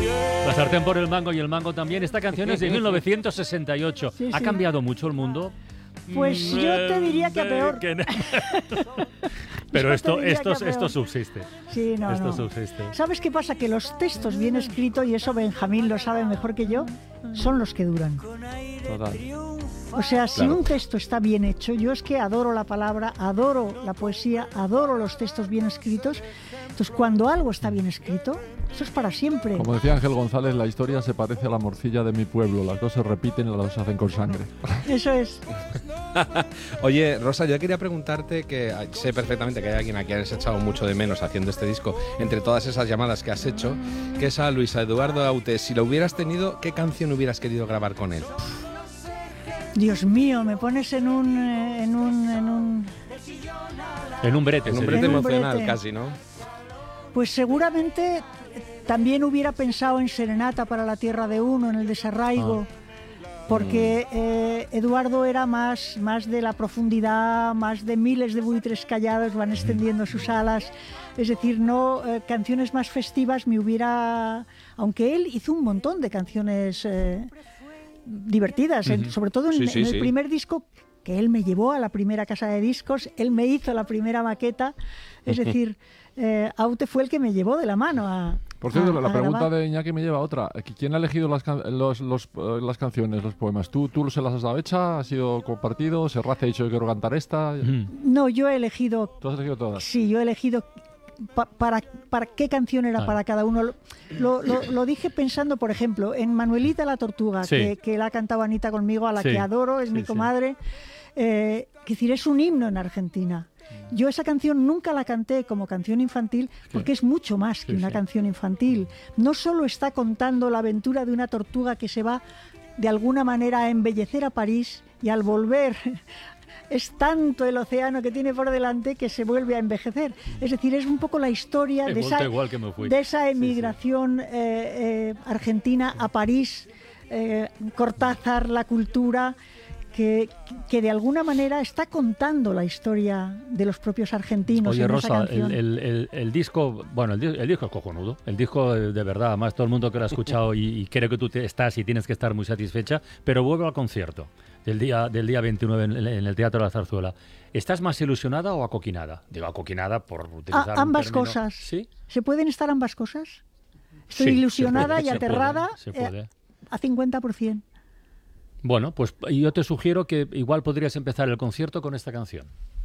La sartén por el mango y el mango también. Esta canción es de 1968. Sí, ¿Ha sí. cambiado mucho el mundo? Pues yo te diría que a peor. Pero Yo esto, te diría que a esto peor. subsiste. Sí, no, Esto no. subsiste. ¿Sabes qué pasa? Que los textos bien escritos, y eso Benjamín lo sabe mejor que yo, son los que duran. Total. O sea, si Claro. un texto está bien hecho, yo es que adoro la palabra, adoro la poesía, adoro los textos bien escritos. Entonces, cuando algo está bien escrito, eso es para siempre. Como decía Ángel González, la historia se parece a la morcilla de mi pueblo. Las dos se repiten y las dos se hacen con sangre. Eso es. Oye, Rosa, yo quería preguntarte, que sé perfectamente que hay alguien a quien has echado mucho de menos haciendo este disco, entre todas esas llamadas que has hecho, que es a Luis Eduardo Aute. Si lo hubieras tenido, ¿qué canción hubieras querido grabar con él? Dios mío, me pones en un En un brete. En un se brete En un dice. emocional brete. casi, ¿no? Pues seguramente también hubiera pensado en Serenata para la Tierra de Uno, en el desarraigo, porque Eduardo era más de la profundidad, más de miles de buitres callados van extendiendo sus alas. Es decir, no canciones más festivas me hubiera... Aunque él hizo un montón de canciones divertidas, sobre todo en el Sí. primer disco, que él me llevó a la primera casa de discos, él me hizo la primera maqueta, es decir, Aute fue el que me llevó de la mano a... Por cierto, a la pregunta grabar. de Iñaki me lleva a otra. ¿Quién ha elegido las canciones, los poemas? ¿Tú se las has dado hecha? ¿Ha sido compartido? ¿Serrat te ha dicho que quiero cantar esta? No, yo he elegido... ¿Tú has elegido todas? Sí, yo he elegido para qué canción era para cada uno. Lo dije pensando, por ejemplo, en Manuelita la Tortuga, Sí. que la ha cantado Anita conmigo, a la Sí. que adoro, es Sí, mi sí. comadre. Es decir, es un himno en Argentina. Yo esa canción nunca la canté como canción infantil porque es mucho más que Sí, una sí. canción infantil. No solo está contando la aventura de una tortuga que se va de alguna manera a embellecer a París y al volver es tanto el océano que tiene por delante que se vuelve a envejecer. Es decir, es un poco la historia He de vuelto igual que me fui. esa emigración argentina a París, Cortázar, la cultura, que de alguna manera está contando la historia de los propios argentinos. Oye, en esa Rosa, canción. el disco, bueno, el disco es cojonudo. El disco, de verdad, además todo el mundo que lo ha escuchado y creo que tú estás y tienes que estar muy satisfecha, pero vuelvo al concierto del día 29 en el Teatro de la Zarzuela. ¿Estás más ilusionada o acoquinada? Digo, acoquinada por utilizar un Ambas término. cosas. ¿Sí? ¿Se pueden estar ambas cosas? Estoy Sí, ilusionada se puede, y se aterrada puede, se puede. a 50%. Bueno, pues yo te sugiero que igual podrías empezar el concierto con esta canción.